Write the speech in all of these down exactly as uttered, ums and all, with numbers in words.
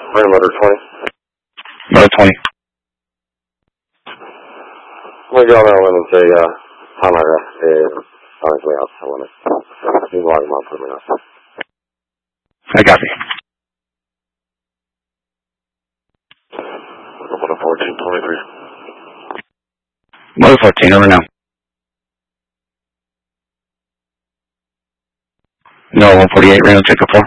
Random motor twenty. Motor twenty. We go on our limit and say, uh, how am I rest? Uh, on his way out to the limit. He's logging on for me now. I got you. Motor fourteen twenty-three. Motor fourteen, over now. No, one forty-eight, Reno, check up four.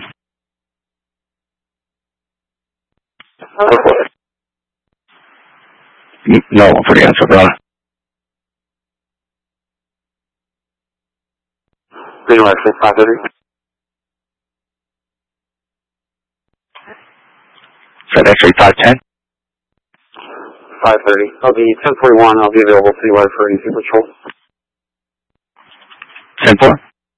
No, one forty-eight, answer, brother. Reno, actually, five thirty. Set X-ray five ten. five thirty. I'll be ten forty-one. I'll be available citywide for easy patrol. ten four.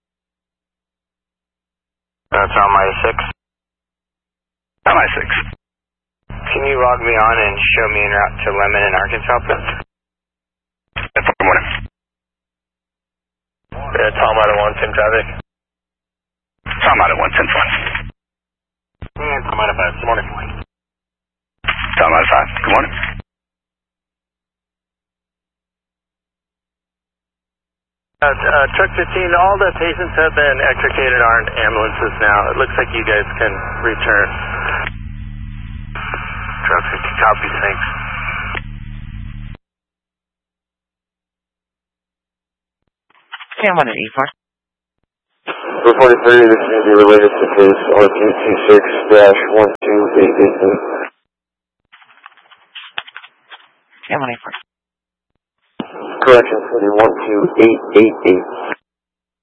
That's on my six. On my six. Can you log me on and show me en route to Lemon in Arkansas, please? ten four, good morning. Yeah, Tom out of one ten traffic. Tom out of one ten four. Yeah, Tom out of five. Good morning. Tom out of five. Good morning. Uh, uh, truck fifteen, all the patients have been extricated, aren't ambulances now. It looks like you guys can return. Truck fifteen, copy, thanks. Sam one at E four. four forty-three, this may be related to case R two two six dash one two eight eight eight. Sam one eight four. Correction, it's going to be one two eight eight eight.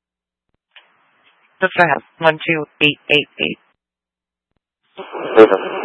That's what I have. one two eight eight eight. Listen.